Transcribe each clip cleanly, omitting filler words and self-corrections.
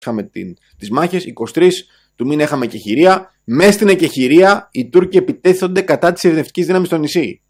είχαμε τις μάχες, 23 του μήνα είχαμε εκεχηρία. Μες στην εκεχηρία οι Τούρκοι επιτέθονται κατά της ειρηνευτικής δύναμης στο νησί.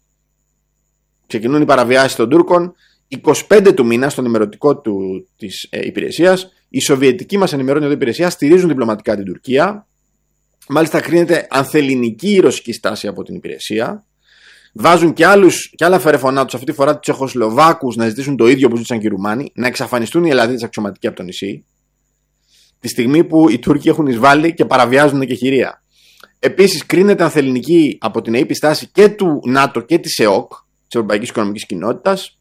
Ξεκινούν οι παραβιάσεις των Τούρκων. 25 του μήνα, στον ενημερωτικό της υπηρεσίας, οι Σοβιετικοί μας ενημερώνουν εδώ υπηρεσία, στηρίζουν διπλωματικά την Τουρκία. Μάλιστα κρίνεται ανθελληνική η ρωσική στάση από την υπηρεσία. Βάζουν και άλλα φερεφωνά τους, αυτή τη φορά τους Τσεχοσλοβάκους, να ζητήσουν το ίδιο που ζήτησαν και οι Ρουμάνοι, να εξαφανιστούν οι Ελλαδίτες αξιωματικοί από το νησί, τη στιγμή που οι Τούρκοι έχουν εισβάλει και παραβιάζουν εκεχηρία. Επίσης, κρίνεται ανθελληνική από την ΑΕΠ στάση και του ΝΑΤΟ και της ΕΟΚ, της Ευρωπαϊκής Οικονομικής Κοινότητας.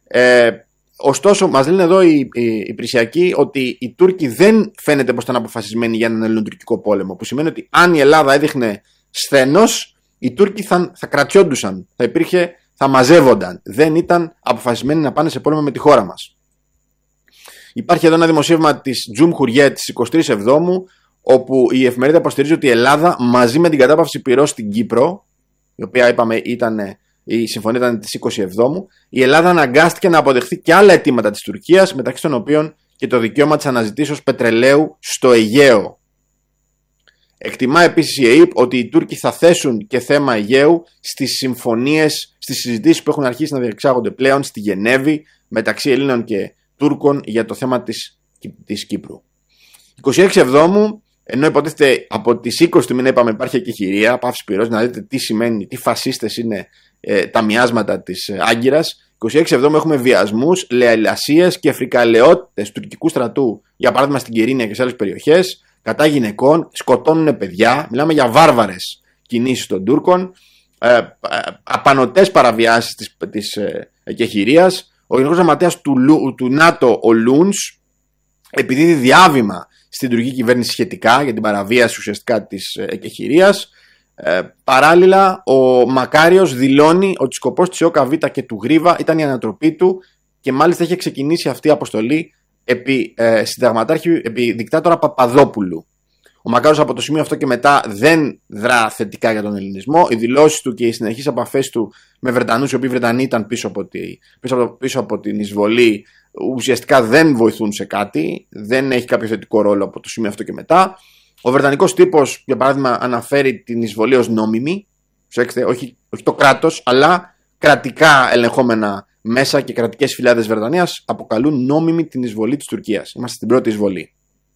Ωστόσο, μας λένε εδώ οι υπηρεσιακοί ότι οι Τούρκοι δεν φαίνεται πως ήταν αποφασισμένοι για έναν ελληνοτουρκικό πόλεμο. Που σημαίνει ότι αν η Ελλάδα έδειχνε σθένος, οι Τούρκοι θα κρατιόντουσαν, θα μαζεύονταν. Δεν ήταν αποφασισμένοι να πάνε σε πόλεμο με τη χώρα μας. Υπάρχει εδώ ένα δημοσίευμα της Cumhuriyet της 23 Εβδόμου, όπου η εφημερίδα υποστηρίζει ότι η Ελλάδα μαζί με την κατάπαυση πυρός στην Κύπρο, η οποία είπαμε η συμφωνία ήταν της 27 Εβδόμου, η Ελλάδα αναγκάστηκε να αποδεχθεί και άλλα αιτήματα της Τουρκίας, μεταξύ των οποίων και το δικαίωμα της αναζητήσεως πετρελαίου στο Αιγαίο. Εκτιμά επίσης η ΑΕΠ ότι οι Τούρκοι θα θέσουν και θέμα Αιγαίου στις συμφωνίες, στις συζητήσεις που έχουν αρχίσει να διεξάγονται πλέον στη Γενέβη μεταξύ Ελλήνων και Τούρκων για το θέμα της Κύπρου. 26 Εβδόμου, ενώ υποτίθεται από τις 20 του μήνα είπαμε υπάρχει εκεχηρία, πάυση πυρός, να δείτε τι σημαίνει, τι φασίστες είναι τα μοιάσματα της Άγκυρας. 26 Εβδόμου έχουμε βιασμούς, λαιλασίες και φρικαλαιότητες τουρκικού στρατού, για παράδειγμα στην Κερίνια και σε άλλες περιοχές, κατά γυναικών, σκοτώνουν παιδιά, μιλάμε για βάρβαρες κινήσεις των Τούρκων, απανωτές παραβιάσεις της εκεχηρίας. Ο Γενικός Γραμματέας του ΝΑΤΟ, ο Λούνς, επιδίδει διάβημα στην τουρκική κυβέρνηση σχετικά για την παραβίαση ουσιαστικά της εκεχηρίας. Παράλληλα, ο Μακάριος δηλώνει ότι σκοπός της ΟΚΒ και του Γρίβα ήταν η ανατροπή του και μάλιστα είχε ξεκινήσει αυτή η αποστολή επί δικτάτορα Παπαδόπουλου. Ο Μακάριος από το σημείο αυτό και μετά δεν δρά θετικά για τον ελληνισμό. Οι δηλώσεις του και οι συνεχείς επαφές του με Βρετανούς, οι οποίοι Βρετανοί ήταν πίσω από την εισβολή, ουσιαστικά δεν βοηθούν σε κάτι. Δεν έχει κάποιο θετικό ρόλο από το σημείο αυτό και μετά. Ο βρετανικός τύπος, για παράδειγμα, αναφέρει την εισβολή ως νόμιμη. Όχι το κράτος, αλλά κρατικά ελεγχόμενα μέσα και κρατικές φυλάδες Βρετανίας αποκαλούν νόμιμη την εισβολή της Τουρκίας. Είμαστε στην πρώτη εισβολή.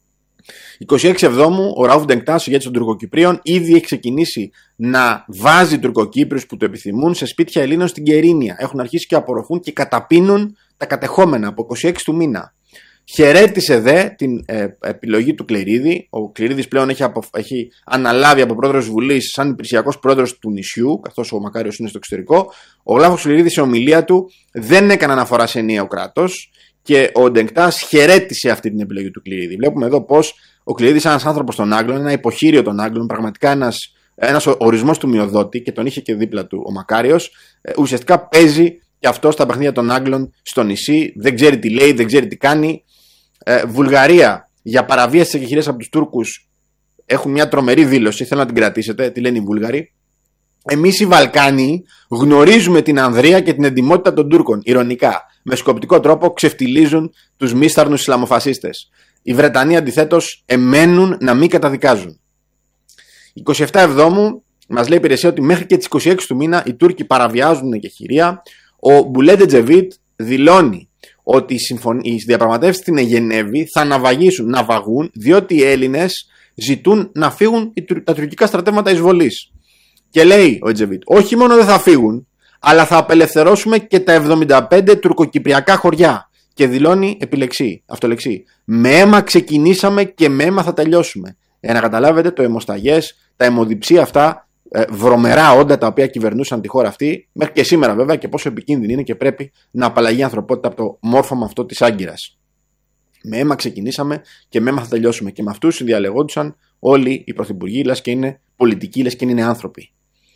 26 Εβδόμου, ο Ραούφ Ντενκτάς, ηγέτης των Τουρκοκυπρίων, ήδη έχει ξεκινήσει να βάζει Τουρκοκύπριους που το επιθυμούν σε σπίτια Ελλήνων στην Κερίνια. Έχουν αρχίσει και απορροφούν και καταπίνουν τα κατεχόμενα από 26 του μήνα. Χαιρέτησε δε την επιλογή του Κλερίδη. Ο Κλερίδης πλέον έχει αναλάβει από πρόεδρος Βουλής σαν υπηρεσιακός πρόεδρος του νησιού, καθώς ο Μακάριος είναι στο εξωτερικό. Ο Γλάφος Κλερίδης σε ομιλία του δεν έκανε αναφορά σε ενιαίο κράτος και ο Ντενκτάς χαιρέτησε αυτή την επιλογή του Κλερίδη. Βλέπουμε εδώ πως ο Κλερίδης, ένας άνθρωπος των Άγγλων, ένα υποχείριο των Άγγλων, πραγματικά ένας ορισμός του μειοδότη, και τον είχε και δίπλα του ο Μακάριος, ουσιαστικά παίζει και αυτό στα παιχνίδια των Άγγλων στο νησί. Δεν ξέρει τι λέει, δεν ξέρει τι κάνει. Βουλγαρία, για παραβίαση της εκεχηρίας από τους Τούρκους, έχουν μια τρομερή δήλωση. Θέλω να την κρατήσετε. Τι λένε οι Βούλγαροι? Εμείς οι Βαλκάνοι γνωρίζουμε την ανδρεία και την εντιμότητα των Τούρκων. Ειρωνικά, με σκοπτικό τρόπο ξεφτιλίζουν τους μίσταρνους Ισλαμοφασίστες. Οι Βρετανοί αντιθέτως εμένουν να μην καταδικάζουν. 27 Εβδόμου μας λέει η υπηρεσία ότι μέχρι και τις 26 του μήνα οι Τούρκοι παραβιάζουν την εκεχηρία. Ο Μπουλέντε Τζεβίτ δηλώνει ότι οι διαπραγματεύσεις στην Γενέβη θα ναυαγούν, διότι οι Έλληνες ζητούν να φύγουν τα τουρκικά στρατεύματα εισβολής. Και λέει ο Τζεβίτ, όχι μόνο δεν θα φύγουν, αλλά θα απελευθερώσουμε και τα 75 τουρκοκυπριακά χωριά. Και δηλώνει αυτολεξή, με αίμα ξεκινήσαμε και με αίμα θα τελειώσουμε. Για να καταλάβετε το αιμοσταγές, τα αιμοδιψία αυτά, βρωμερά όντα τα οποία κυβερνούσαν τη χώρα αυτή, μέχρι και σήμερα βέβαια, και πόσο επικίνδυνη είναι και πρέπει να απαλλαγεί η ανθρωπότητα από το μόρφωμα αυτό της Άγκυρας. Με αίμα ξεκινήσαμε και με αίμα θα τελειώσουμε. Και με αυτούς συνδιαλεγόντουσαν όλοι οι πρωθυπουργοί, λες και είναι πολιτικοί, λες και είναι άνθρωποι.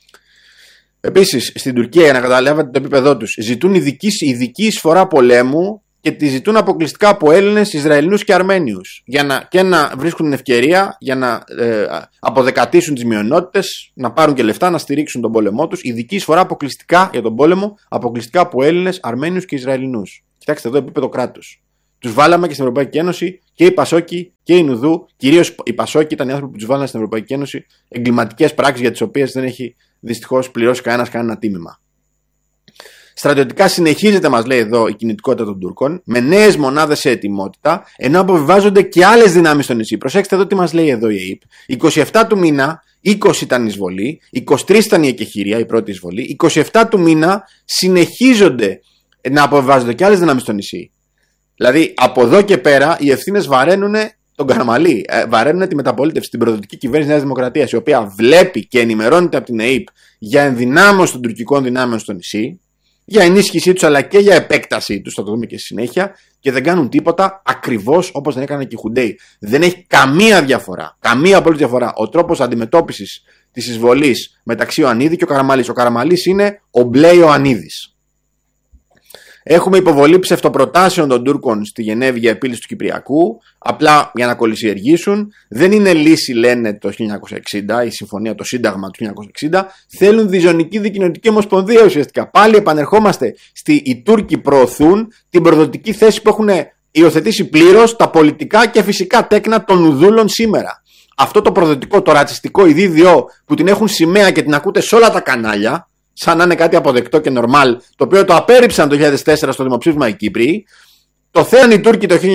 Επίσης, στην Τουρκία, για να καταλάβετε το επίπεδό τους, ζητούν ειδική εισφορά πολέμου και τη ζητούν αποκλειστικά από Έλληνες, Ισραηλινούς και Αρμένιους. Και να βρίσκουν την ευκαιρία για να αποδεκατήσουν τις μειονότητες, να πάρουν και λεφτά, να στηρίξουν τον πόλεμό τους. Ειδική εισφορά αποκλειστικά για τον πόλεμο, αποκλειστικά από Έλληνες, Αρμένιους και Ισραηλινούς. Κοιτάξτε εδώ επίπεδο κράτους. τους βάλαμε και στην Ευρωπαϊκή Ένωση και οι Πασόκοι και οι Νουδού. Κυρίως οι Πασόκοι ήταν οι άνθρωποι που τους βάλανε στην Ευρωπαϊκή Ένωση εγκληματικές πράξεις για τις οποίες δεν έχει δυστυχώς πληρώσει κανένα τίμημα. Στρατιωτικά συνεχίζεται, μας λέει εδώ, η κινητικότητα των Τούρκων με νέες μονάδες σε ετοιμότητα, ενώ αποβιβάζονται και άλλες δυνάμεις στο νησί. Προσέξτε εδώ τι μας λέει εδώ η ΑΕΠ. 27 του μήνα, 20 ήταν η εισβολή, 23 ήταν η εκεχηρία, η πρώτη εισβολή, 27 του μήνα συνεχίζονται να αποβιβάζονται και άλλες δυνάμεις στο νησί. Δηλαδή από εδώ και πέρα οι ευθύνες βαραίνουν τον Καραμαλή, βαραίνουν τη μεταπολίτευση, την προδοτική κυβέρνηση Νέας Δημοκρατίας, η οποία βλέπει και ενημερώνεται από την ΑΕΠ για ενδυνάμωση των τουρκικών δυνάμεων στο νησί, για ενίσχυσή τους αλλά και για επέκτασή τους, θα το δούμε και στη συνέχεια, και δεν κάνουν τίποτα ακριβώς όπως δεν έκαναν και οι Χουντέοι. Δεν έχει καμία διαφορά, καμία απολύτως διαφορά ο τρόπος αντιμετώπισης της εισβολής μεταξύ Ιωαννίδη και ο Καραμαλής. Ο Καραμαλής είναι ο μπλε Ιωαννίδης. Έχουμε υποβολή ψευτοπροτάσεων των Τούρκων στη Γενέβη για επίλυση του Κυπριακού, απλά για να κολυσιεργήσουν. Δεν είναι λύση, λένε, το 1960, η συμφωνία, το Σύνταγμα του 1960. Θέλουν διζωνική δικοινοτική ομοσπονδία ουσιαστικά. Πάλι επανερχόμαστε οι Τούρκοι προωθούν την προδοτική θέση που έχουν υιοθετήσει πλήρως τα πολιτικά και φυσικά τέκνα των Ουδούλων σήμερα. Αυτό το προδοτικό, το ρατσιστικό ειδίδιό που την έχουν σημαία και την ακούτε σε όλα τα κανάλια, σαν να είναι κάτι αποδεκτό και νορμάλ, το οποίο το απέρριψαν το 2004 στο δημοψήφισμα οι Κύπροι. Το θέλαν οι Τούρκοι το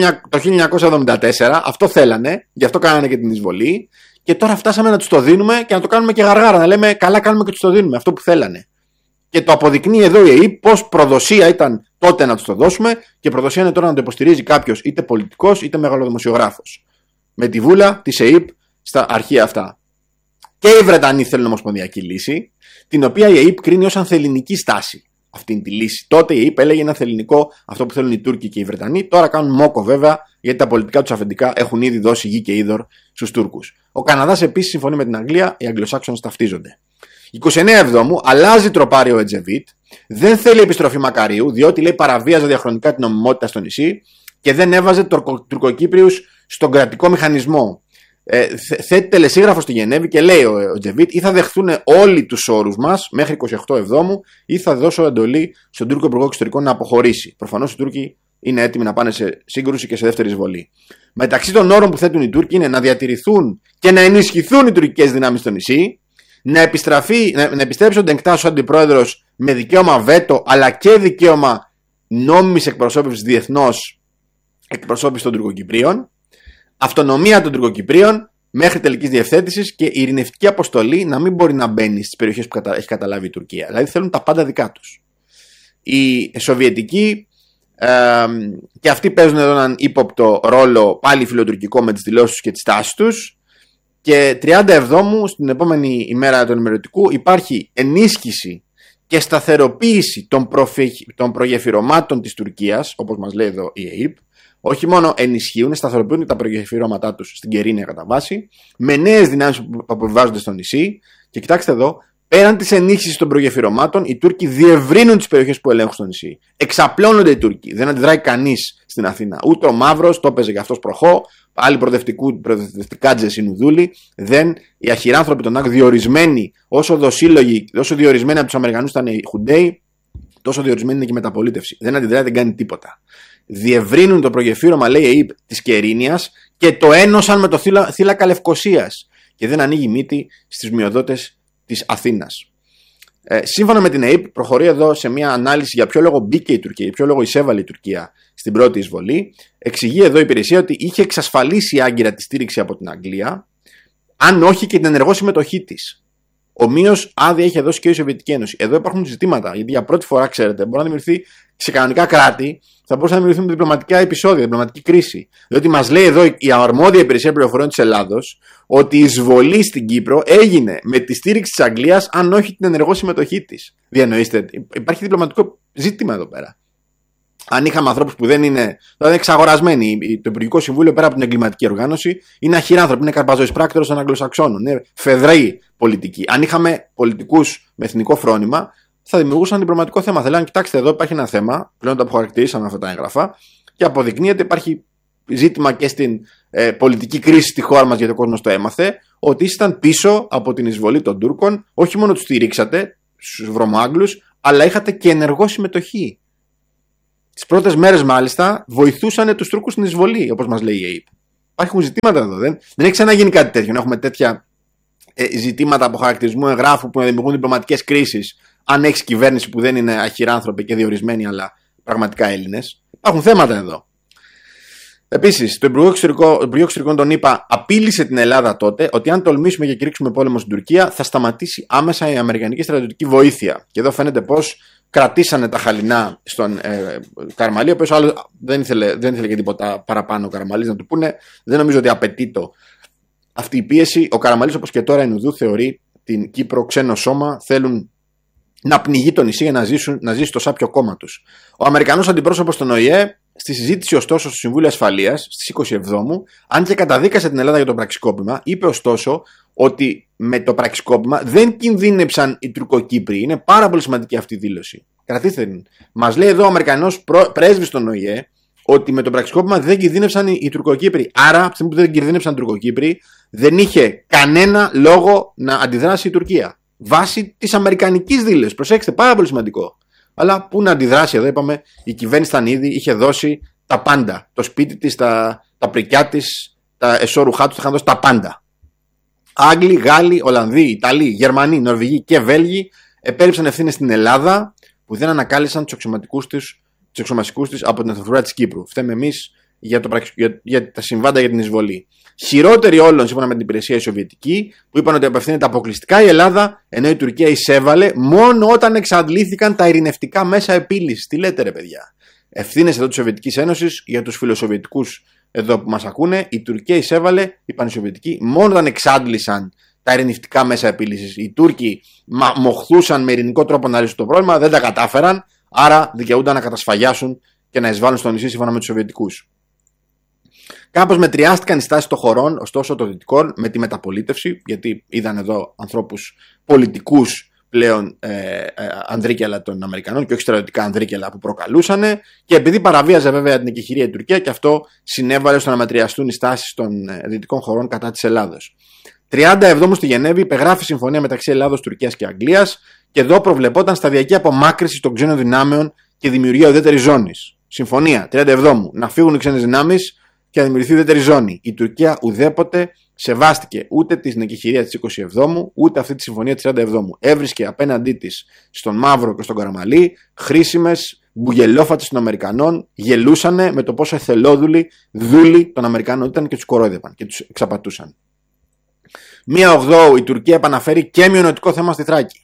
1974, αυτό θέλανε, γι' αυτό κάνανε και την εισβολή. Και τώρα φτάσαμε να τους το δίνουμε και να το κάνουμε και γαργάρα, να λέμε καλά κάνουμε και τους το δίνουμε, αυτό που θέλανε. Και το αποδεικνύει εδώ η ΑΕΠ πως προδοσία ήταν τότε να τους το δώσουμε και προδοσία είναι τώρα να το υποστηρίζει κάποιος είτε πολιτικός είτε μεγαλοδημοσιογράφος. Με τη βούλα της ΑΕΠ στα αρχεία αυτά. Και οι Βρετανοί θέλουν ομοσπονδιακή λύση, την οποία η ΑΕΠ κρίνει ως ανθελληνική στάση. Αυτή τη λύση. Τότε η ΑΕΠ έλεγε ένα θελληνικό αυτό που θέλουν οι Τούρκοι και οι Βρετανοί. Τώρα κάνουν μόκο βέβαια, γιατί τα πολιτικά τους αφεντικά έχουν ήδη δώσει γη και είδωρ στους Τούρκους. Ο Καναδάς επίσης συμφωνεί με την Αγγλία, οι Αγγλοσάξονες ταυτίζονται. 29 Εβδόμου αλλάζει τροπάρι ο Ετζεβίτ, δεν θέλει επιστροφή Μακαρίου, διότι λέει παραβίαζε διαχρονικά την νομιμότητα στο νησί και δεν έβαζε Τουρκοκύπριους στον κρατικό μηχανισμό. Θέτει τελεσίγραφο στη Γενέβη και λέει ο Τζεβίτ ή θα δεχθούν όλοι τους όρους μας μέχρι 28 Εβδόμου ή θα δώσω εντολή στον Τούρκο Υπουργό Εξωτερικών να αποχωρήσει. Προφανώς οι Τούρκοι είναι έτοιμοι να πάνε σε σύγκρουση και σε δεύτερη εισβολή. Μεταξύ των όρων που θέτουν οι Τούρκοι είναι να διατηρηθούν και να ενισχυθούν οι τουρκικές δυνάμεις στο νησί, να επιστρέψει ο Ντενκτάς ο αντιπρόεδρος με δικαίωμα βέτο αλλά και δικαίωμα νόμιμης εκπροσώπησης διεθνώς εκπροσώπησης των Τουρκοκυπρίων. Αυτονομία των Τουρκοκυπρίων μέχρι τελικής διευθέτησης και η ειρηνευτική αποστολή να μην μπορεί να μπαίνει στις περιοχές που έχει καταλάβει η Τουρκία. Δηλαδή θέλουν τα πάντα δικά τους. Οι Σοβιετικοί και αυτοί παίζουν εδώ έναν ύποπτο ρόλο πάλι φιλοτουρκικό με τις δηλώσεις τους και τις τάσεις τους. Και 30 Εβδόμου, στην επόμενη ημέρα του ενημερωτικού, υπάρχει ενίσχυση και σταθεροποίηση των προγεφυρωμάτων της Τουρκίας, όπως μας λέει εδώ η ΑΕΠ. Όχι μόνο ενισχύουν, σταθεροποιούν τα προγεφυρώματά τους στην Κερίνια κατά βάση, με νέες δυνάμεις που αποβιβάζονται στο νησί. Και κοιτάξτε εδώ, πέραν της ενίσχυσης των προγεφυρωμάτων, οι Τούρκοι διευρύνουν τις περιοχές που ελέγχουν στο νησί. Εξαπλώνονται οι Τούρκοι. Δεν αντιδράει κανείς στην Αθήνα. Ούτε ο Μαύρος, το έπαιζε για αυτός προχώ. Άλλοι προοδευτικά τζεσινουδούλοι. Δεν. Οι αχυράνθρωποι των ΑΚ διορισμένοι, όσο δοσύλλογοι, όσο διορισμένοι από τους Αμερικανούς ήταν οι Χουντέοι, τόσο διορισμένη είναι και η μεταπολίτευση. Δεν αντιδράει, δεν κάνει τίποτα. Διευρύνουν το προγεφύρωμα, λέει η ΑΕΠ, της Κερίνιας και το ένωσαν με το θύλακα Λευκωσίας. Και δεν ανοίγει μύτη στις μειοδότες της Αθήνας. Σύμφωνα με την ΑΕΠ, προχωρεί εδώ σε μια ανάλυση για ποιο λόγο μπήκε η Τουρκία, για ποιο λόγο εισέβαλε η Τουρκία στην πρώτη εισβολή. Εξηγεί εδώ η υπηρεσία ότι είχε εξασφαλίσει άγκυρα τη στήριξη από την Αγγλία, αν όχι και την ενεργό συμμετοχή της. Ομοίως άδεια είχε δώσει και η Σοβιετική Ένωση. Εδώ υπάρχουν ζητήματα, γιατί για πρώτη φορά, ξέρετε, μπορεί να δημιουργηθεί σε κανονικά κράτη, θα μπορούσαν να δημιουργηθούν διπλωματικά επεισόδια, διπλωματική κρίση. Διότι μας λέει εδώ η αρμόδια υπηρεσία πληροφοριών της Ελλάδος ότι η εισβολή στην Κύπρο έγινε με τη στήριξη της Αγγλίας, αν όχι την ενεργό συμμετοχή της. Διανοείστε, υπάρχει διπλωματικό ζήτημα εδώ πέρα. Αν είχαμε ανθρώπους που δεν είναι εξαγορασμένοι, το Υπουργικό Συμβούλιο πέρα από την εγκληματική οργάνωση είναι αχυράνθρωποι, είναι καρπαζοεισπράκτορες των Αγγλοσαξώνων, είναι φεδραίοι πολιτικοί. Αν είχαμε πολιτικούς με εθνικό φρόνημα, θα δημιουργούσαν διπλωματικό θέμα. Θέλανε, κοιτάξτε, εδώ υπάρχει ένα θέμα, πλέον το αποχαρακτηρίσαμε αυτά τα έγγραφα, και αποδεικνύεται υπάρχει ζήτημα και στην πολιτική κρίση στη χώρα μας, γιατί ο κόσμος το έμαθε, ότι ήσταν πίσω από την εισβολή των Τούρκων, όχι μόνο τους στηρίξατε, στους βρωμοάγγλους, αλλά είχατε και ενεργό συμμετοχή. Τις πρώτες μέρες μάλιστα βοηθούσαν τους Τούρκους στην εισβολή, όπως μας λέει η ΑΕΠ. Υπάρχουν ζητήματα εδώ. Δεν έχει ξαναγίνει κάτι τέτοιο. Να έχουμε τέτοια ζητήματα από χαρακτηρισμού εγγράφου που να δημιουργούν διπλωματικές κρίσεις, αν έχει κυβέρνηση που δεν είναι αχυράνθρωποι και διορισμένοι, αλλά πραγματικά Έλληνες. Υπάρχουν θέματα εδώ. Επίσης, το Υπουργείο Εξωτερικών των ΗΠΑ απείλησε την Ελλάδα τότε ότι αν τολμήσουμε και κηρύξουμε πόλεμο στην Τουρκία, θα σταματήσει άμεσα η αμερικανική στρατιωτική βοήθεια. Και εδώ φαίνεται πως κρατήσανε τα χαλινά στον Καραμαλή, ο οποίος δεν ήθελε και τίποτα παραπάνω ο Καραμαλής να του πούνε. Δεν νομίζω ότι απαιτεί αυτή η πίεση. Ο Καραμαλής, όπως και τώρα, εν ουδού θεωρεί την Κύπρο ξένο σώμα. Θέλουν να πνιγεί το νησί για να ζήσει το σάπιο κόμμα τους. Ο Αμερικανός αντιπρόσωπος στον ΟΗΕ, στη συζήτηση ωστόσο στο Συμβούλιο Ασφαλείας στις 27, αν και καταδίκασε την Ελλάδα για το πραξικόπημα, είπε ωστόσο ότι με το πραξικόπημα δεν κινδύνεψαν οι Τουρκοκύπροι. Είναι πάρα πολύ σημαντική αυτή η δήλωση. Κρατήστε την. Μας λέει εδώ ο Αμερικανός πρέσβης στον ΟΗΕ ότι με το πραξικόπημα δεν κινδύνεψαν οι Τουρκοκύπροι. Άρα, από τη στιγμή που δεν κινδύνεψαν οι Τουρκοκύπροι, δεν είχε κανένα λόγο να αντιδράσει η Τουρκία. Βάσει της αμερικανικής δήλωσης. Προσέξτε, πάρα πολύ σημαντικό. Αλλά πού να αντιδράσει εδώ, είπαμε, η κυβέρνηση ήταν ήδη, είχε δώσει τα πάντα. Το σπίτι της, τα πρικιά της, τα εσώρουχά τους, είχαν δώσει τα πάντα. Άγγλοι, Γάλλοι, Ολλανδοί, Ιταλοί, Γερμανοί, Νορβηγοί και Βέλγοι επέριψαν ευθύνες στην Ελλάδα που δεν ανακάλυψαν τους αξιωματικούς τους από την Αυτοκρατορία της Κύπρου. Φταίμε εμείς για τα συμβάντα για την εισβολή. Χειρότεροι όλων, σύμφωνα με την υπηρεσία η Σοβιετική, που είπαν ότι απευθύνεται αποκλειστικά η Ελλάδα, ενώ η Τουρκία εισέβαλε μόνο όταν εξαντλήθηκαν τα ειρηνευτικά μέσα επίλυσης. Τι λέτε, ρε παιδιά. Ευθύνες εδώ της Σοβιετικής Ένωσης για τους φιλοσοβιετικούς εδώ που μας ακούνε. Η Τουρκία εισέβαλε, είπαν οι Σοβιετικοί, μόνο όταν εξάντλησαν τα ειρηνευτικά μέσα επίλυσης. Οι Τούρκοι μοχθούσαν με ειρηνικό τρόπο να λύσουν το πρόβλημα, δεν τα κατάφεραν, άρα δικαιούνταν να κατασφαγιάσουν και να εισβάλλουν στο νησί σύμφωνα με τους Σοβιετικούς. Κάπως μετριάστηκαν οι στάσεις των χωρών, ωστόσο των δυτικών, με τη μεταπολίτευση, γιατί είδαν εδώ ανθρώπους πολιτικούς πλέον ανδρίκελα των Αμερικανών και όχι στρατιωτικά ανδρίκελα που προκαλούσαν, και επειδή παραβίαζε βέβαια την εκεχηρία η Τουρκία, και αυτό συνέβαλε στο να μετριαστούν οι στάσεις των δυτικών χωρών κατά της Ελλάδος. 37 στη Γενέβη υπεγράφει συμφωνία μεταξύ Ελλάδος, Τουρκίας και Αγγλίας, και εδώ προβλεπόταν σταδιακή απομάκρυση των ξένων δυνάμεων και δημιουργία ουδέτερης ζώνης. Συμφωνία 37 να φύγουν οι ξένες δυνάμεις και να δημιουργηθεί ουδέτερη ζώνη. Η Τουρκία ουδέποτε σεβάστηκε ούτε την εκεχηρία της 27ου, ούτε αυτή τη συμφωνία της 37ου. Έβρισκε απέναντί της στον Μαύρο και στον Καραμαλή χρήσιμες μπουγελόφατες των Αμερικανών, γελούσανε με το πόσο εθελόδουλοι δούλοι των Αμερικανών ήταν και τους κορόιδευαν και τους εξαπατούσαν. 1/8 η Τουρκία επαναφέρει και μειονοτικό θέμα στη Θράκη.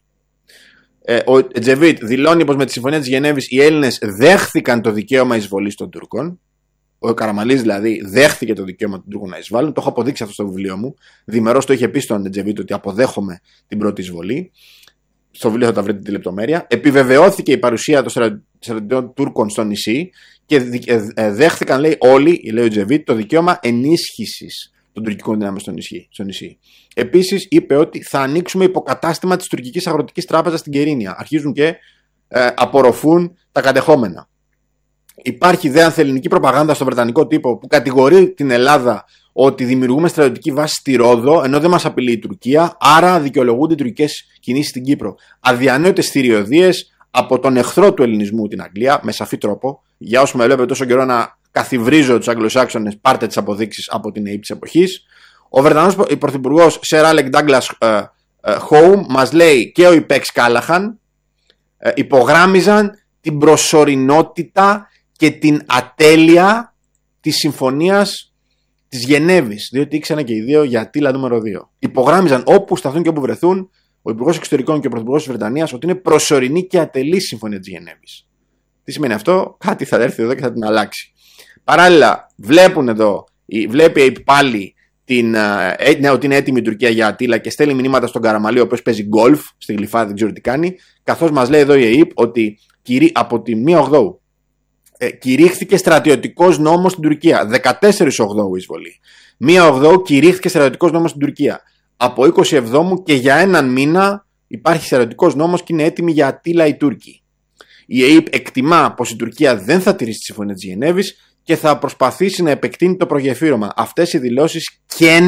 Ο Τζεβίτ δηλώνει πως με τη συμφωνία της Γενέβης οι Έλληνες δέχθηκαν το δικαίωμα εισβολής των Τούρκων. Ο Καραμαλής δηλαδή δέχθηκε το δικαίωμα των Τούρκων να εισβάλλουν. Το έχω αποδείξει αυτό στο βιβλίο μου. Διμερώς το είχε πει στον Τζεβίτ ότι αποδέχομαι την πρώτη εισβολή. Στο βιβλίο θα τα βρείτε τη λεπτομέρεια. Επιβεβαιώθηκε η παρουσία των στρατιωτών Τούρκων στο νησί και δέχθηκαν, λέει, όλοι, λέει ο Τζεβίτ, το δικαίωμα ενίσχυσης των τουρκικών δυνάμεων στο νησί. Επίσης είπε ότι θα ανοίξουμε υποκατάστημα της τουρκικής αγροτικής τράπεζας στην Κερίνια. Αρχίζουν και απορροφούν τα κατεχόμενα. Υπάρχει δε ανθελληνική προπαγάνδα στο βρετανικό τύπο που κατηγορεί την Ελλάδα ότι δημιουργούμε στρατιωτική βάση στη Ρόδο, ενώ δεν μας απειλεί η Τουρκία, άρα δικαιολογούνται οι τουρκικές κινήσεις στην Κύπρο. Αδιανόητες θηριωδίες από τον εχθρό του ελληνισμού, την Αγγλία, με σαφή τρόπο. Για όσους με βλέπετε τόσο καιρό να καθιβρίζω τους Αγγλοσάξονες, πάρτε τις αποδείξεις από την ΑΕΠ της εποχής. Ο Βρετανός πρωθυπουργός Sir Alec Douglas Home μας λέει και ο Ιπέξ Κάλαχαν υπογράμμιζαν την προσωρινότητα και την ατέλεια της συμφωνίας της Γενέβης, διότι ήξεραν και οι δύο για Αττήλα νούμερο 2. Υπογράμμιζαν όπου σταθούν και όπου βρεθούν ο Υπουργός Εξωτερικών και ο Πρωθυπουργός της Βρετανίας ότι είναι προσωρινή και ατελή συμφωνία της Γενέβης. Τι σημαίνει αυτό? Κάτι θα έρθει εδώ και θα την αλλάξει. Παράλληλα, βλέπει πάλι ότι είναι έτοιμη η Τουρκία για Αττήλα και στέλνει μηνύματα στον Καραμαλή, ο οποίος παίζει γκολφ στη Γλυφάδα, δεν ξέρω τι κάνει. Καθώς μας λέει εδώ η ΑΕΠ ότι από τη 1/8 κηρύχθηκε στρατιωτικός νόμος στην Τουρκία. 14/8 εισβολή. 1/8 κηρύχθηκε στρατιωτικός νόμος στην Τουρκία. Από 27 και για έναν μήνα υπάρχει στρατιωτικός νόμος και είναι έτοιμη για Αττήλα οι Τούρκοι. Η ΑΕΠ εκτιμά πως η Τουρκία δεν θα τηρήσει τη συμφωνία της Γενέβης και θα προσπαθήσει να επεκτείνει το προγεφύρωμα. Αυτές οι δηλώσεις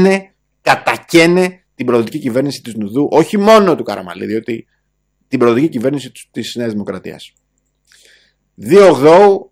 κατακαίνε την προοδευτική κυβέρνηση της Νουδού, όχι μόνο του Καραμαλή, διότι την προοδευτική κυβέρνηση της Νέας Δημοκρατίας. 2/8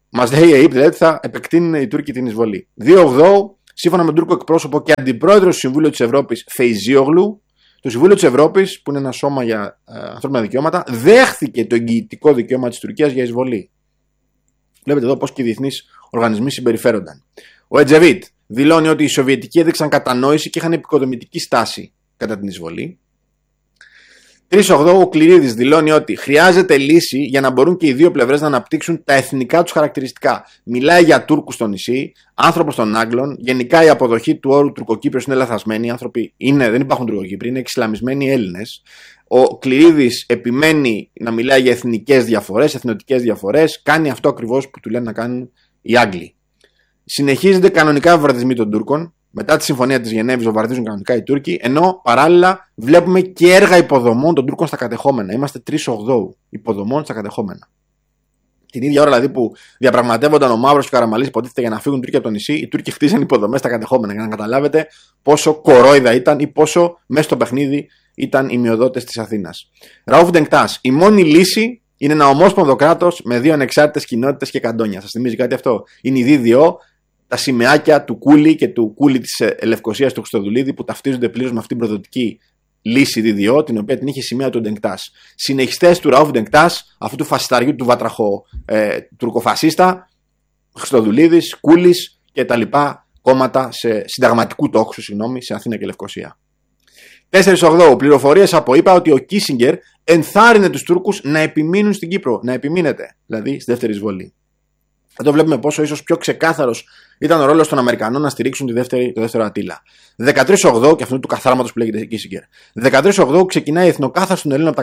Μας λέει η ΑΕΠ, δηλαδή θα επεκτείνουν οι Τούρκοι την εισβολή. 2-8, σύμφωνα με τον Τούρκο εκπρόσωπο και αντιπρόεδρο του Συμβούλου της Ευρώπης, Φεϊζίογλου, το Συμβούλιο της Ευρώπης, που είναι ένα σώμα για ανθρώπινα δικαιώματα, δέχθηκε το εγγυητικό δικαίωμα της Τουρκίας για εισβολή. Βλέπετε εδώ πώς και οι διεθνείς οργανισμοί συμπεριφέρονταν. Ο Ετζεβίτ δηλώνει ότι οι Σοβιετικοί έδειξαν κατανόηση και είχαν επικοδομητική στάση κατά την εισβολή. 3-8, ο Κληρίδης δηλώνει ότι χρειάζεται λύση για να μπορούν και οι δύο πλευρές να αναπτύξουν τα εθνικά τους χαρακτηριστικά. Μιλάει για Τούρκους στο νησί, άνθρωπος των Άγγλων. Γενικά η αποδοχή του όρου Τουρκοκύπριος είναι λαθασμένη. Οι άνθρωποι δεν υπάρχουν Τουρκοκύπριοι, είναι εξισλαμισμένοι Έλληνες. Ο Κληρίδης επιμένει να μιλάει για εθνικές διαφορές, εθνοτικές διαφορές. Κάνει αυτό ακριβώς που του λένε να κάνουν οι Άγγλοι. Συνεχίζονται κανονικά βομβαρδισμοί των Τούρκων. Μετά τη συμφωνία της Γενέβης βομβαρδίζουν κανονικά οι Τούρκοι, ενώ παράλληλα βλέπουμε και έργα υποδομών των Τούρκων στα κατεχόμενα. Είμαστε 3-8 υποδομών στα κατεχόμενα. Την ίδια ώρα δηλαδή που διαπραγματεύονταν ο Μαύρος και ο Καραμαλής, υποτίθεται για να φύγουν οι Τούρκοι από το νησί, οι Τούρκοι χτίζαν υποδομές στα κατεχόμενα. Για να καταλάβετε πόσο κορόιδα ήταν ή πόσο μέσα στο παιχνίδι ήταν οι μειοδότες της Αθήνας. Ραούφ Ντενκτάς, η μόνη λύση είναι ένα ομόσπονδο κράτος με δύο ανεξάρτητες κοινότητες και καντόνια. Σας θυμίζει κάτι αυτό? Είναι η ΔΔΟ. Τα σημαίακια του Κούλι και του Κούλι της Λευκωσίας του Χριστοδουλίδη που ταυτίζονται πλήρως με αυτήν την προδοτική λύση ΔΔΟ, την οποία την είχε σημαία του Ντενκτάς. Συνεχιστές του Ραούφ Ντενκτάς, αυτού του φασισταριού του βατραχο τουρκοφασίστα, Χριστοδουλίδης, Κούλης και τα λοιπά κόμματα συνταγματικού τόξου, σε Αθήνα και Λευκωσία. 4-8. Πληροφορίες από είπα ότι ο Κίσιγκερ ενθάρρυνε τους Τούρκους να επιμείνουν στην Κύπρο. Να επιμείνετε, δηλαδή στη δεύτερη εισβολή. Εδώ βλέπουμε πόσο ίσως πιο ξεκάθαρος ήταν ο ρόλος των Αμερικανών να στηρίξουν το δεύτερο Αττήλα. 13-8, και αυτού του καθάρματος που λέγεται Κίσιγκερ. 13-8 ξεκινάει η εθνοκάθαρση των Ελλήνων από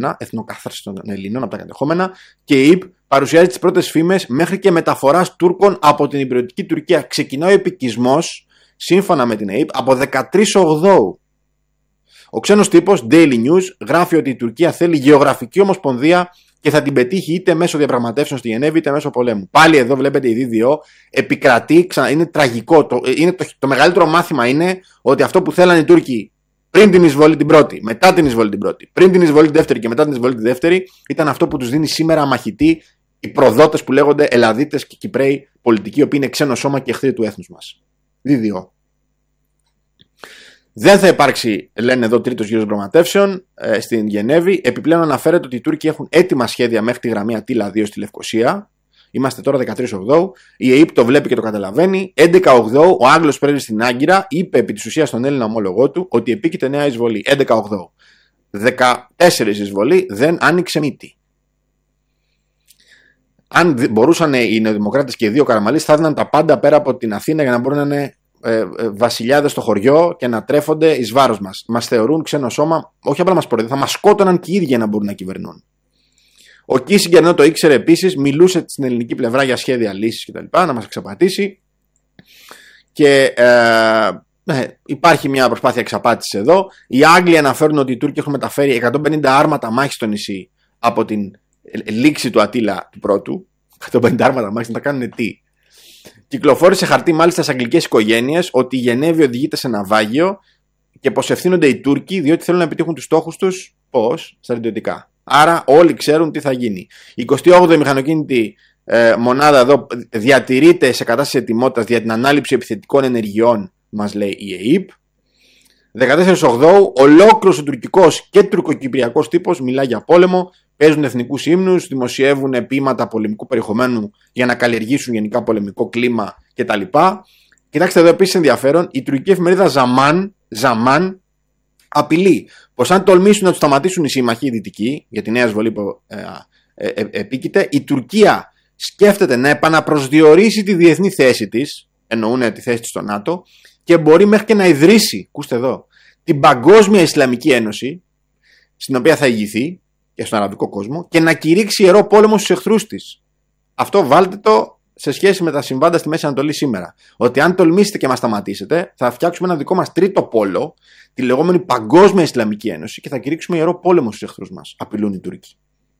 τα κατεχόμενα, και η ΕΕΠ παρουσιάζει τις πρώτες φήμες μέχρι και μεταφοράς Τούρκων από την υπηρετική Τουρκία. Ξεκινάει ο επικισμός, σύμφωνα με την ΕΕΠ, από 13-8. Ο ξένος τύπος Daily News γράφει ότι η Τουρκία θέλει γεωγραφική ομοσπονδία και θα την πετύχει είτε μέσω διαπραγματεύσεων στη Γενέβη είτε μέσω πολέμου. Πάλι εδώ βλέπετε η ΔΔΟ επικρατεί, είναι τραγικό. Το μεγαλύτερο μάθημα είναι ότι αυτό που θέλανε οι Τούρκοι πριν την εισβολή την πρώτη, μετά την εισβολή την πρώτη, πριν την εισβολή τη δεύτερη και μετά την εισβολή τη δεύτερη, ήταν αυτό που τους δίνει σήμερα μαχητοί οι προδότες που λέγονται Ελλαδίτες και Κυπραίοι πολιτικοί, οι οποίοι είναι ξένο σώμα και εχθροί του έθνους μας. ΔΔΟ. Δεν θα υπάρξει, λένε εδώ, τρίτος γύρος διαπραγματεύσεων στην Γενέβη. Επιπλέον αναφέρεται ότι οι Τούρκοι έχουν έτοιμα σχέδια μέχρι τη γραμμή Αττήλα 2 στη Λευκωσία. Είμαστε τώρα 13-8. Η ΕΕΠ το βλέπει και το καταλαβαίνει. 11-8, ο Άγγλος πρέσβης στην Άγκυρα είπε επί της ουσίας στον Έλληνα ομόλογό του ότι επίκειται νέα εισβολή. 11-8. 14 εισβολή, δεν άνοιξε μύτη. Αν μπορούσαν οι νεοδημοκράτες και οι δύο Καραμαλείς, θα έδιναν τα πάντα πέρα από την Αθήνα για να μπορούν να είναι βασιλιάδες στο χωριό και να τρέφονται εις βάρος μας. Μας θεωρούν ξένο σώμα, όχι απλά μας προδίδουν, θα μας σκότωναν και οι ίδιοι για να μπορούν να κυβερνούν. Ο Κίσιγκερ, ενώ το ήξερε επίσης, μιλούσε στην ελληνική πλευρά για σχέδια λύσης κτλ. Να μας εξαπατήσει. Και υπάρχει μια προσπάθεια εξαπάτησης εδώ. Οι Άγγλοι αναφέρουν ότι οι Τούρκοι έχουν μεταφέρει 150 άρματα μάχης στο νησί από την λήξη του Αττήλα του πρώτου. 150 άρματα μάχης, να τα κάνουν τι? Κυκλοφόρησε χαρτί μάλιστα στις αγγλικές οικογένειες ότι η Γενέβη οδηγείται σε ναυάγιο και πως ευθύνονται οι Τούρκοι διότι θέλουν να επιτύχουν τους στόχους τους. Πώς? Στρατιωτικά. Άρα όλοι ξέρουν τι θα γίνει. Η 28η μηχανοκίνητη μονάδα εδώ διατηρείται σε κατάσταση ετοιμότητας για την ανάληψη επιθετικών ενεργειών, μας λέει η ΕΕΠ. 14-8, ολόκληρος ο τουρκικός και τουρκοκυπριακός τύπος μιλάει για πόλεμο, παίζουν εθνικούς ύμνους, δημοσιεύουν ποίηματα πολεμικού περιεχομένου για να καλλιεργήσουν γενικά πολεμικό κλίμα κτλ. Κοιτάξτε εδώ επίσης ενδιαφέρον, η τουρκική εφημερίδα Zaman απειλεί πως αν τολμήσουν να τους σταματήσουν οι σύμμαχοι οι δυτικοί για τη νέα εισβολή που επίκειται, η Τουρκία σκέφτεται να επαναπροσδιορίσει τη διεθνή θέση της, εννοούν τη θέση της στο ΝΑΤΟ, και μπορεί μέχρι και να ιδρύσει, ακούστε εδώ, την Παγκόσμια Ισλαμική Ένωση, στην οποία θα ηγηθεί και στον αραβικό κόσμο, και να κηρύξει ιερό πόλεμο στους εχθρούς της. Αυτό βάλτε το σε σχέση με τα συμβάντα στη Μέση Ανατολή σήμερα. Ότι αν τολμήσετε και μας σταματήσετε, θα φτιάξουμε ένα δικό μας τρίτο πόλο, τη λεγόμενη Παγκόσμια Ισλαμική Ένωση, και θα κηρύξουμε ιερό πόλεμο στους εχθρούς μας. Απειλούν οι Τούρκοι.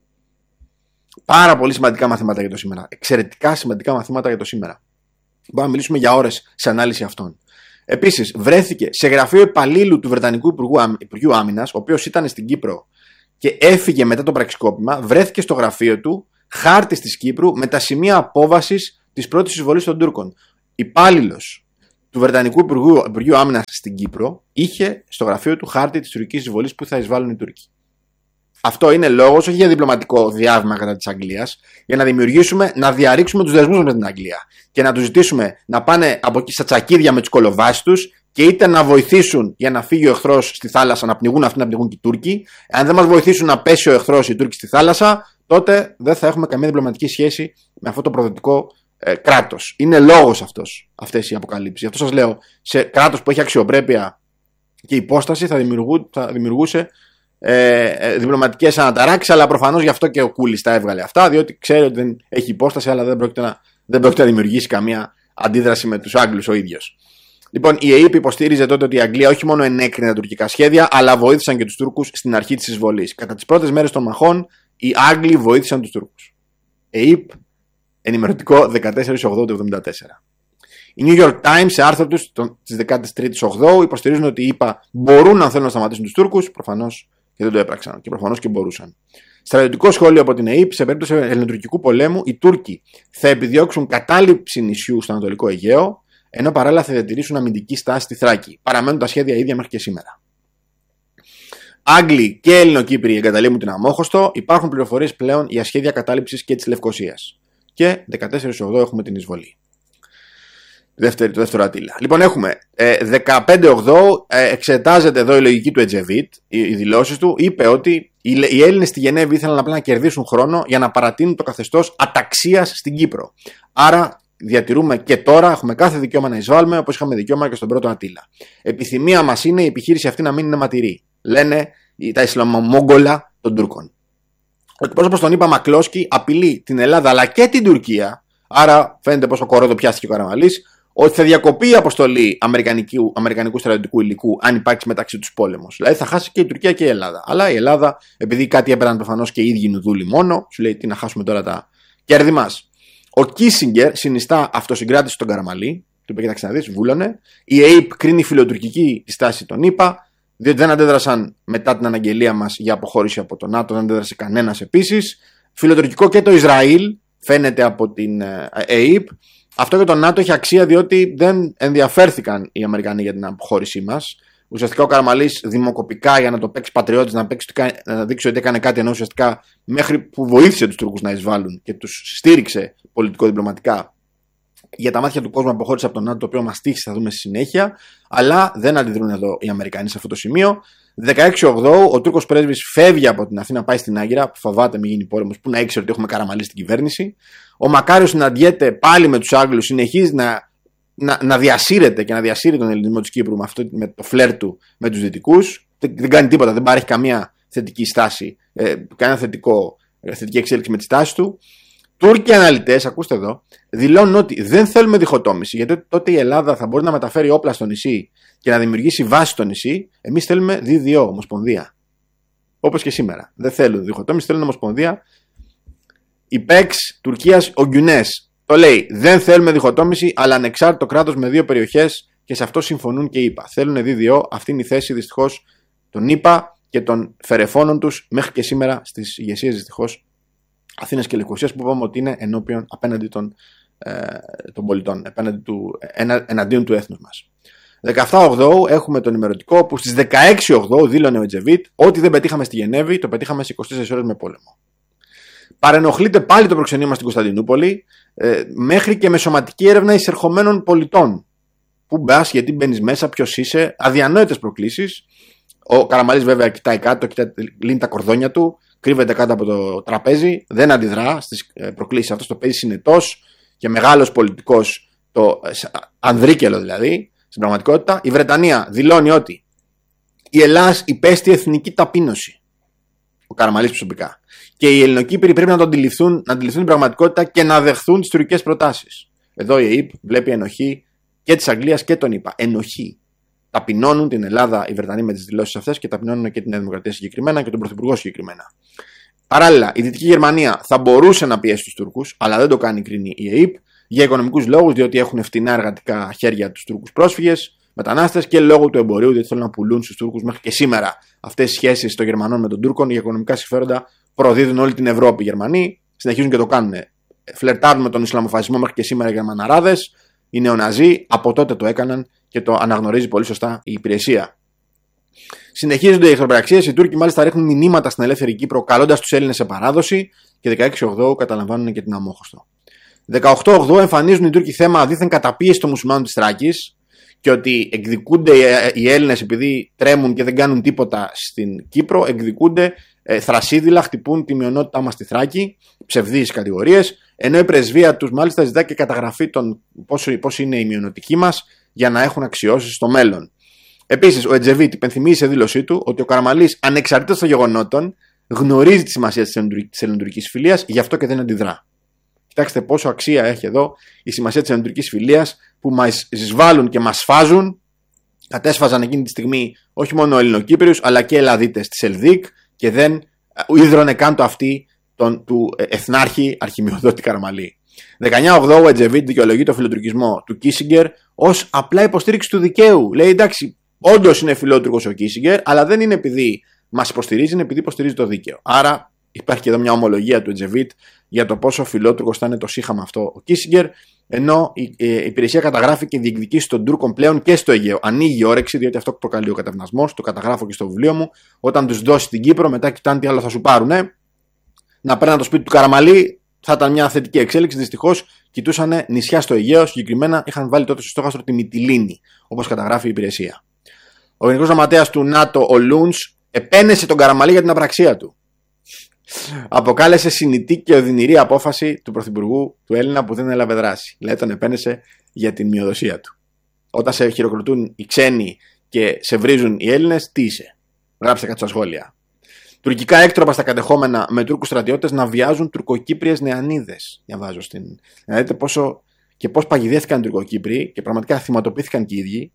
Πάρα πολύ σημαντικά μαθήματα για το σήμερα. Εξαιρετικά σημαντικά μαθήματα για το σήμερα. Μπορούμε να μιλήσουμε για ώρες σε ανάλυση αυτών. Επίσης, βρέθηκε σε γραφείο υπαλλήλου του Βρετανικού Υπουργείου Άμυνας, ο οποίος ήταν στην Κύπρο και έφυγε μετά το πραξικόπημα, βρέθηκε στο γραφείο του χάρτης της Κύπρου με τα σημεία απόβασης της πρώτης εισβολής των Τούρκων. Υπάλληλος του Βρετανικού Υπουργείου Άμυνας στην Κύπρο είχε στο γραφείο του χάρτη της τουρκικής εισβολής που θα εισβάλλουν οι Τούρκοι. Αυτό είναι λόγος όχι για διπλωματικό διάβημα κατά της Αγγλίας, για να διαρρήξουμε τους δεσμούς με την Αγγλία και να τους ζητήσουμε να πάνε από εκεί στα τσακίδια με τους κολοβάσεις τους και είτε να βοηθήσουν για να φύγει ο εχθρός στη θάλασσα, να πνιγούν αυτοί, να πνιγούν και οι Τούρκοι. Αν δεν μας βοηθήσουν να πέσει ο εχθρός, οι Τούρκοι στη θάλασσα, τότε δεν θα έχουμε καμία διπλωματική σχέση με αυτό το προδοτικό κράτος. Είναι λόγος αυτές οι αποκαλύψεις. Γι' αυτό σας λέω, σε κράτος που έχει αξιοπρέπεια και υπόσταση θα δημιουργούσε διπλωματικές αναταράξεις, αλλά προφανώς γι' αυτό και ο Κούλης τα έβγαλε αυτά, διότι ξέρει ότι δεν έχει υπόσταση, αλλά δεν πρόκειται να δημιουργήσει καμία αντίδραση με τους Άγγλους ο ίδιος. Λοιπόν, η ΕΕΠ υποστήριζε τότε ότι η Αγγλία όχι μόνο ενέκρινε τα τουρκικά σχέδια, αλλά βοήθησαν και τους Τούρκους στην αρχή της εισβολής. Κατά τις πρώτες μέρες των μαχών, οι Άγγλοι βοήθησαν τους Τούρκους. ΕΕΠ, ενημερωτικό 14/8/1974. Οι New York Times σε άρθρο τους της 13/8 υποστηρίζουν ότι οι ΗΠΑ μπορούν, αν θέλουν, να σταματήσουν τους Τούρκους, προφανώς και δεν το έπραξαν, και προφανώς και μπορούσαν. Στρατιωτικό σχόλιο από την ΕΕΠ: σε περίπτωση ελληνοτουρκικού πολέμου, οι Τούρκοι θα επιδιώξουν κατάληψη νησιού στο Ανατολικό Αιγαίο, ενώ παράλληλα θα διατηρήσουν αμυντική στάση στη Θράκη. Παραμένουν τα σχέδια ίδια μέχρι και σήμερα. Άγγλοι και Ελληνοκύπροι εγκαταλείπουν την Αμόχωστο. Υπάρχουν πληροφορίες πλέον για σχέδια κατάληψης και της Λευκωσίας. Και 14/8 έχουμε την εισβολή. Το δεύτερο Αττήλα. Λοιπόν, έχουμε 15/8, εξετάζεται εδώ η λογική του Ετζεβίτ, οι δηλώσεις του. Είπε ότι οι Έλληνες στη Γενέβη ήθελαν απλά να κερδίσουν χρόνο για να παρατείνουν το καθεστώς αταξίας στην Κύπρο. Άρα διατηρούμε και τώρα, έχουμε κάθε δικαίωμα να εισβάλλουμε, όπως είχαμε δικαίωμα και στον πρώτο Αττήλα. Επιθυμία μας είναι η επιχείρηση αυτή να μην είναι ματηρή, λένε τα Ισλαμομόγγολα των Τούρκων. Ο εκπρόσωπος των ΗΠΑ Μακλόσκι απειλεί την Ελλάδα αλλά και την Τουρκία, άρα φαίνεται πόσο κορόδο πιάστηκε ο Καραμανλής, ότι θα διακοπεί η αποστολή αμερικανικού στρατιωτικού υλικού αν υπάρξει μεταξύ τους πόλεμος. Δηλαδή θα χάσει και η Τουρκία και η Ελλάδα. Αλλά η Ελλάδα, επειδή κάτι έπαιρναν προφανώς και οι ίδιοι νουδούλοι μόνο, σου λέει τι να χάσουμε τώρα τα κέρδη μας. Ο Κίσιγκερ συνιστά αυτοσυγκράτηση στον Καραμανλή, του είπε: κοιτάξτε να δεις, βούλωνε. Η ΑΕΠ κρίνει φιλοτουρκική τη στάση των ΗΠΑ, διότι δεν αντέδρασαν μετά την αναγγελία μας για αποχώρηση από το ΝΑΤΟ, δεν αντέδρασε κανένας επίσης. Φιλοτουρκικό και το Ισραήλ, φαίνεται από την ΑΕΠ. Αυτό για το ΝΑΤΟ έχει αξία διότι δεν ενδιαφέρθηκαν οι Αμερικανοί για την αποχώρησή μας. Ουσιαστικά ο Καραμανλής δημοκοπικά για να το παίξει πατριώτης, να δείξει ότι έκανε κάτι, ενώ ουσιαστικά μέχρι που βοήθησε τους Τούρκους να εισβάλλουν και τους στήριξε πολιτικό-διπλωματικά, για τα μάτια του κόσμου αποχώρησε από το ΝΑΤΟ, το οποίο μας τύχησε, θα δούμε στη συνέχεια. Αλλά δεν αντιδρούν εδώ οι Αμερικανοί σε αυτό το σημείο. 16/8, ο Τούρκος πρέσβης φεύγει από την Αθήνα, πάει στην Άγκυρα, που φοβάται μην γίνει πόλεμος, που να ήξερε ότι έχουμε Καραμανλή στην κυβέρνηση. Ο Μακάριος συναντιέται πάλι με τους Άγγλους, συνεχίζει να διασύρεται και να διασύρει τον ελληνισμό της Κύπρου με το φλερ του με τους Δυτικούς. Δεν κάνει τίποτα, δεν παρέχει καμία θετική στάση, θετική εξέλιξη με τη στάση του. Τούρκοι αναλυτές, ακούστε εδώ, δηλώνουν ότι δεν θέλουμε διχοτόμηση, γιατί τότε η Ελλάδα θα μπορεί να μεταφέρει όπλα στο νησί και να δημιουργήσει βάση στο νησί. Εμείς θέλουμε ΔΔΟ, ομοσπονδία. Όπως και σήμερα. Δεν θέλουν διχοτόμηση, θέλουν ομοσπονδία. Η ΠΕΞ Τουρκίας, ο Γκιουνές, το λέει: δεν θέλουμε διχοτόμηση, αλλά ανεξάρτητο κράτος με δύο περιοχές, και σε αυτό συμφωνούν και οι ΗΠΑ. Θέλουν ΔΔΟ. Αυτή είναι η θέση δυστυχώς των ΗΠΑ και των φερεφώνων τους μέχρι και σήμερα στις ηγεσίες δυστυχώς Αθήνας και Λευκωσίας, που είπαμε ότι είναι ενώπιον απέναντι των πολιτών, εναντίον του έθνους μας. 17/8 έχουμε τον ημερωτικό που στις 16/8 δήλωνε ο Ετζεβίτ ότι δεν πετύχαμε στη Γενέβη, το πετύχαμε σε 24 ώρες με πόλεμο. Παρενοχλείται πάλι το προξενείωμα στην Κωνσταντινούπολη, μέχρι και με σωματική έρευνα εισερχομένων πολιτών. Πού μπας, γιατί μπαίνεις μέσα, ποιος είσαι, αδιανόητες προκλήσεις. Ο Καραμανλής βέβαια κοιτάει κάτω, λύνει τα κορδόνια του, κρύβεται κάτω από το τραπέζι, δεν αντιδρά στις προκλήσεις. Αυτός το παίζει συνετός και μεγάλος πολιτικός, το ανδρίκελο δηλαδή, στην πραγματικότητα. Η Βρετανία δηλώνει ότι η Ελλάδα υπέστη εθνική ταπείνωση. Ο Καραμανλής προσωπικά. Και οι Ελληνοκύπροι πρέπει να το αντιληφθούν την πραγματικότητα και να δεχθούν τις τουρκικές προτάσεις. Εδώ η ΑΕΠ βλέπει ενοχή και της Αγγλίας και των ΗΠΑ. Ενοχή. Ταπεινώνουν την Ελλάδα οι Βρετανοί με τις δηλώσεις αυτές και ταπεινώνουν και την Νέα Δημοκρατία συγκεκριμένα και τον Πρωθυπουργό συγκεκριμένα. Παράλληλα, η Δυτική Γερμανία θα μπορούσε να πιέσει τους Τούρκους, αλλά δεν το κάνει, κρίνει η ΑΕΠ, για οικονομικούς λόγους, διότι έχουν φτηνά εργατικά χέρια τους Τούρκους πρόσφυγες, μετανάστες, και λόγω του εμπορίου, διότι θέλουν να πουλούν στους Τούρκους μέχρι και σήμερα αυτές οι σχέσεις των Γερμανών με των Τούρκων για οικονομικά συμφέροντα προδίδουν όλη την Ευρώπη οι Γερμανοί. συνεχίζουν και το κάνουν. Φλερτάρουν με τον Ισλαμοφασισμό μέχρι και σήμερα οι Γερμαναράδες, οι νεοναζί, από τότε το έκαναν και το αναγνωρίζει πολύ σωστά η υπηρεσία. Συνεχίζονται οι εχθροπραξίες. Οι Τούρκοι μάλιστα ρίχνουν μηνύματα στην ελεύθερη Κύπρο, καλώντας τους Έλληνες σε παράδοση, και 16-8 καταλαμβάνουν και την Αμόχωστο. 18-8 εμφανίζουν οι Τούρκοι θέμα δίθεν καταπίεση των μουσουλμάνων της Θράκης και ότι εκδικούνται οι Έλληνες επειδή τρέμουν και δεν κάνουν τίποτα στην Κύπρο, εκδικούνται θρασίδηλα, χτυπούν τη μειονότητά μας στη Θράκη, ψευδείς κατηγορίες, ενώ η πρεσβεία τους μάλιστα ζητά και καταγραφή των πώς είναι η μειονοτική μας για να έχουν αξιώσεις στο μέλλον. Επίσης, ο Ετζεβίτ υπενθυμίζει σε δήλωσή του ότι ο Καραμαλής, ανεξαρτήτως των γεγονότων, γνωρίζει τη σημασία της ελληνοτουρκικής φιλίας, γι' αυτό και δεν αντιδρά. Κοιτάξτε πόσο αξία έχει εδώ η σημασία της ελληνοτουρκικής φιλίας που μας εισβάλλουν και μας σφάζουν. Κατέσφαζαν εκείνη τη στιγμή όχι μόνο Ελληνοκύπριους αλλά και Ελλαδίτες της Ελδίκ και δεν ίδρωνε καν το αυτί του εθνάρχη Αρχιμεοδότη Καραμαλή. 19-8 ο Ετζεβίτ δικαιολογεί το φιλοτουρκισμό του Κίσιγκερ ως απλά υποστήριξη του δικαίου. Λέει εντάξει, όντως είναι φιλότουρκος ο Κίσιγκερ, αλλά δεν είναι επειδή μας υποστηρίζει, είναι επειδή υποστηρίζει το δίκαιο. Άρα υπάρχει και εδώ μια ομολογία του Ετζεβίτ για το πόσο φιλότουρκος θα είναι το σύγχαμα αυτό ο Κίσιγκερ, ενώ η υπηρεσία καταγράφει και διεκδικήσει των Τούρκων πλέον και στο Αιγαίο. Ανοίγει η όρεξη, διότι αυτό προκαλεί ο κατευνασμός, το καταγράφω και στο βιβλίο μου. Όταν τους δώσει την Κύπρο, μετά κοιτάνε τι άλλο θα σου πάρουνε. Να παίρνουν το σπίτι του Καραμαλή, θα ήταν μια θετική εξέλιξη. Δυστυχώς κοιτούσαν νησιά στο Αιγαίο, συγκεκριμένα είχαν βάλει τότε στο στόχαστρο τη Μυτιλήνη, όπως καταγράφει η υπηρεσία. Ο Γενικός Γραμματέας του ΝΑΤΟ, ο Λούντς, επένεσε τον Καραμαλή για την απραξία του. Αποκάλεσε συνητή και οδυνηρή απόφαση του Πρωθυπουργού του Έλληνα που δεν έλαβε δράση. Δηλαδή τον επένεσε για την μειοδοσία του. Όταν σε χειροκροτούν οι ξένοι και σε βρίζουν οι Έλληνες, τι είσαι? Γράψτε κάτι στα σχόλια. Τουρκικά έκτροπα στα κατεχόμενα με Τούρκους στρατιώτες να βιάζουν τουρκοκύπριες νεανίδες. Διαβάζω στην. Να δείτε πώς παγιδεύτηκαν οι Τουρκοκύπριοι και πραγματικά θυματοποιήθηκαν και οι ίδιοι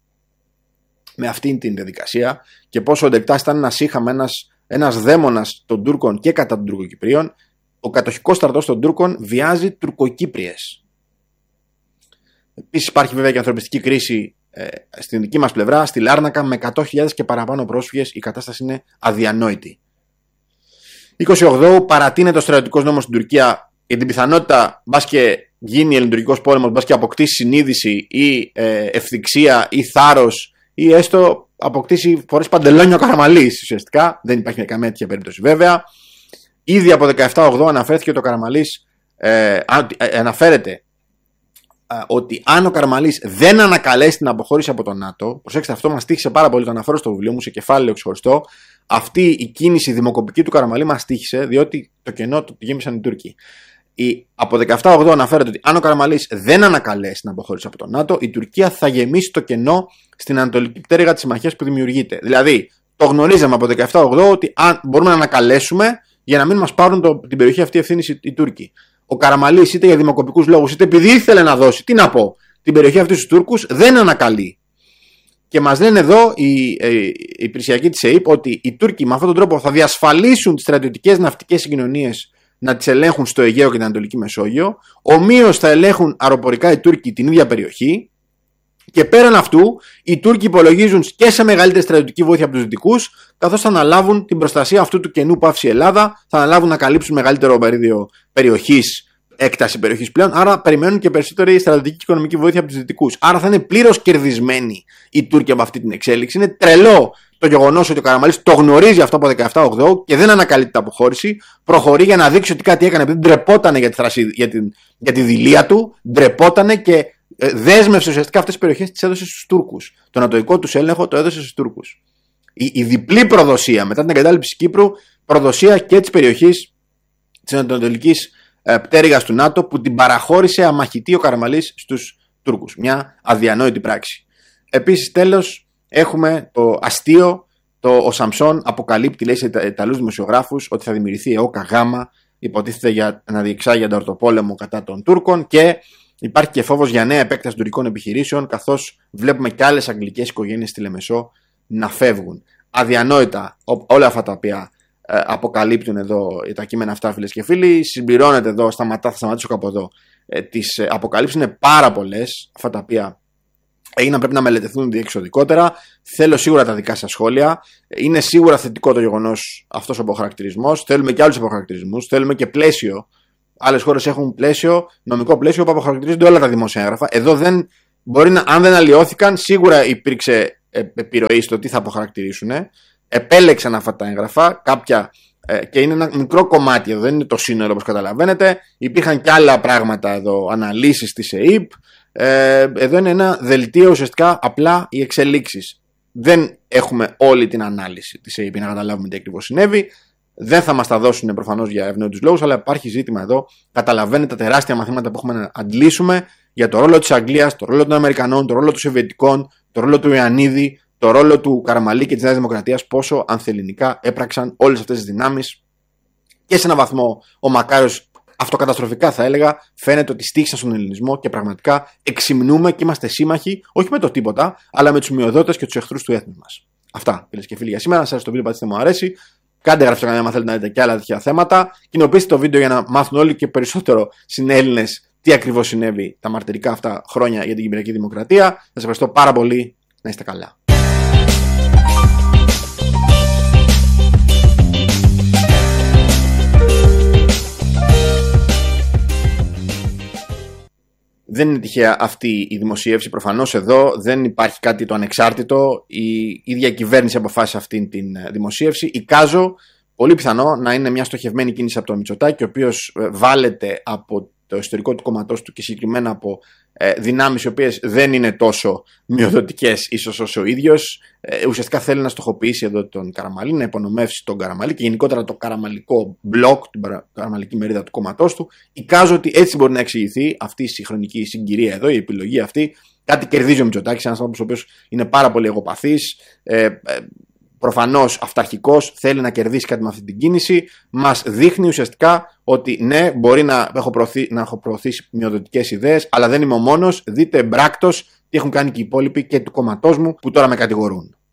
με αυτήν την διαδικασία και πόσο ο Ντεκτάς ήταν ένα σύγχαμα, ένας δαίμονας των Τούρκων και κατά των Τουρκοκυπρίων. Ο κατοχικός στρατός των Τούρκων βιάζει τουρκοκύπριες. Επίσης υπάρχει βέβαια και ανθρωπιστική κρίση στην δική μας πλευρά, στη Λάρνακα, με 100.000 και παραπάνω πρόσφυγες. Η κατάσταση είναι αδιανόητη. 28 παρατείνεται ο στρατιωτικός νόμος στην Τουρκία για την πιθανότητα μπας και γίνει ελληνοτουρκικός πόλεμος, μπας και αποκτήσει συνείδηση ή ευθυξία ή θάρρος ή έστω αποκτήσει φορές παντελόνιο Καραμαλής. Ουσιαστικά δεν υπάρχει καμία τέτοια περίπτωση βέβαια. Ήδη από 17-8 αναφέρθηκε ότι ο Καραμαλής αναφέρεται ότι αν ο Καραμαλής δεν ανακαλέσει την αποχώρηση από το ΝΑΤΟ, προσέξτε, αυτό μας τύχησε πάρα πολύ, το αναφέρω στο βιβλίο μου σε κεφάλαιο ξεχωριστό. Αυτή η κίνηση δημοκοπική του Καραμαλή μας τύχησε, διότι το κενό το γέμισαν οι Τούρκοι. Από 17-8 αναφέρεται ότι αν ο Καραμαλής δεν ανακαλέσει την αποχώρηση από το ΝΑΤΟ, η Τουρκία θα γεμίσει το κενό στην ανατολική πτέρυγα της συμμαχίας που δημιουργείται. Δηλαδή, το γνωρίζαμε από 17-8 ότι αν μπορούμε να ανακαλέσουμε για να μην μας πάρουν την περιοχή αυτή ευθύνη οι Τούρκοι. Ο Καραμαλής, είτε για δημοκοπικούς λόγους, είτε επειδή ήθελε να δώσει, τι να πω, την περιοχή αυτή στους Τούρκους, δεν ανακαλεί. Και μας λένε εδώ οι υπηρεσιακοί της ΕΕΠ ότι οι Τούρκοι με αυτόν τον τρόπο θα διασφαλίσουν τις στρατιωτικές ναυτικές συγκοινωνίες να τις ελέγχουν στο Αιγαίο και την Ανατολική Μεσόγειο. Ομοίως θα ελέγχουν αεροπορικά οι Τούρκοι την ίδια περιοχή. Και πέραν αυτού, οι Τούρκοι υπολογίζουν και σε μεγαλύτερη στρατιωτική βοήθεια από τους Δυτικούς, καθώς θα αναλάβουν την προστασία αυτού του κενού που άφησε η Ελλάδα, θα αναλάβουν να καλύψουν μεγαλύτερο μερίδιο έκταση περιοχής πλέον. Άρα περιμένουν και περισσότερη στρατιωτική και οικονομική βοήθεια από τους Δυτικούς. Άρα θα είναι πλήρως κερδισμένοι οι Τούρκοι από αυτή την εξέλιξη. Είναι τρελό το γεγονός ότι ο Καραμαλής το γνωρίζει αυτό από 17-8 και δεν ανακαλεί την αποχώρηση. Προχωρεί για να δείξει ότι κάτι έκανε, επειδή ντρεπότανε για τη δειλία του, ντρεπότανε και δέσμευσε ουσιαστικά αυτές τις περιοχές, τις έδωσε στους Τούρκους. Το ανατολικό τους έλεγχο το έδωσε στους Τούρκους. Η διπλή προδοσία μετά την εγκατάλειψη Κύπρου, προδοσία και της περιοχής της ανατολικής πτέρυγας του ΝΑΤΟ που την παραχώρησε αμαχητή ο Καραμαλής στους Τούρκους. Μια αδιανόητη πράξη. Επίσης, τέλος, έχουμε το αστείο. Ο Σαμψόν αποκαλύπτει, λέει σε Ιταλούς δημοσιογράφους, ότι θα δημιουργηθεί ΕΟΚΑ Γάμα, υποτίθεται για να διεξάγει ανταρτοπόλεμο κατά των Τούρκων, και υπάρχει και φόβος για νέα επέκταση τουρκικών επιχειρήσεων, καθώς βλέπουμε και άλλες αγγλικές οικογένειες στη Λεμεσό να φεύγουν. Αδιανόητα όλα αυτά τα οποία αποκαλύπτουν εδώ τα κείμενα αυτά, φίλες και φίλοι. Συμπληρώνεται εδώ, θα σταματήσω κάπου εδώ. Τις αποκαλύψεις είναι πάρα πολλές αυτά τα οποία έγιναν, πρέπει να μελετηθούν διεξοδικότερα. Θέλω σίγουρα τα δικά σας σχόλια. Είναι σίγουρα θετικό το γεγονός αυτός ο αποχαρακτηρισμός. Θέλουμε και άλλους αποχαρακτηρισμούς. Θέλουμε και πλαίσιο Άλλες χώρες έχουν πλαίσιο, νομικό πλαίσιο που αποχαρακτηρίζονται όλα τα δημόσια έγγραφα. Εδώ δεν μπορεί να, αν δεν αλλοιώθηκαν, σίγουρα υπήρξε επιρροή στο τι θα αποχαρακτηρίσουν. Επέλεξαν αυτά τα έγγραφα, κάποια. Και είναι ένα μικρό κομμάτι εδώ, δεν είναι το σύνολο όπως καταλαβαίνετε. Υπήρχαν και άλλα πράγματα εδώ, αναλύσεις της ΕΕΠ. Εδώ είναι ένα δελτίο ουσιαστικά απλά οι εξελίξεις. Δεν έχουμε όλη την ανάλυση της ΕΕΠ να καταλάβουμε τι ακριβώς συνέβη. Δεν θα μας τα δώσουν προφανώς για ευνόητους λόγους, αλλά υπάρχει ζήτημα εδώ. Καταλαβαίνετε τα τεράστια μαθήματα που έχουμε να αντλήσουμε για το ρόλο της Αγγλίας, το ρόλο των Αμερικανών, το ρόλο των Σοβιετικών, το ρόλο του Ιωαννίδη, το ρόλο του Καραμαλή και της Νέας Δημοκρατίας, πόσο ανθελληνικά έπραξαν όλες αυτές τις δυνάμεις. Και σε έναν βαθμό ο Μακάριος, αυτοκαταστροφικά θα έλεγα, φαίνεται ότι στήχησαν στον ελληνισμό και πραγματικά εξυμνούμε και είμαστε σύμμαχοι, όχι με το τίποτα, αλλά με τους μειοδότες και τους εχθρούς του έθνους μας. Αυτά, φίλες και φίλοι, για σήμερα. Σας το βίντεο πατήστε μου αρέσει. Κάντε εγγραφή στο κανάλι αν θέλετε να δείτε και άλλα τέτοια θέματα. Κοινοποιήστε το βίντεο για να μάθουν όλοι και περισσότερο συνέλληνες τι ακριβώς συνέβη τα μαρτυρικά αυτά χρόνια για την Κυπριακή Δημοκρατία. Σας ευχαριστώ πάρα πολύ. Να είστε καλά. Δεν είναι τυχαία αυτή η δημοσίευση. Προφανώς εδώ δεν υπάρχει κάτι το ανεξάρτητο. Η ίδια κυβέρνηση αποφάσισε αυτή τη δημοσίευση. Εικάζω πολύ πιθανό να είναι μια στοχευμένη κίνηση από τον Μητσοτάκη, ο οποίος βάλεται από το ιστορικό του κόμματός του και συγκεκριμένα από δυνάμεις οι οποίες δεν είναι τόσο μειοδοτικές ίσως όσο ο ίδιος. Ουσιαστικά θέλει να στοχοποιήσει εδώ τον Καραμαλή, να υπονομεύσει τον Καραμαλή και γενικότερα το καραμαλικό μπλοκ, την καραμαλική μερίδα του κόμματός του. Εικάζω ότι έτσι μπορεί να εξηγηθεί αυτή η συγχρονική συγκυρία εδώ, η επιλογή αυτή. Κάτι κερδίζει ο Μητσοτάκης, ένας άνθρωπος ο οποίος είναι πάρα πολύ εγωπαθής. Προφανώς αυταρχικός, θέλει να κερδίσει κάτι με αυτή την κίνηση. Μας δείχνει ουσιαστικά ότι ναι, μπορεί να έχω προωθήσει μειοδοτικές ιδέες, αλλά δεν είμαι ο μόνος. Δείτε εμπράκτος τι έχουν κάνει και οι υπόλοιποι και του κόμματός μου που τώρα με κατηγορούν.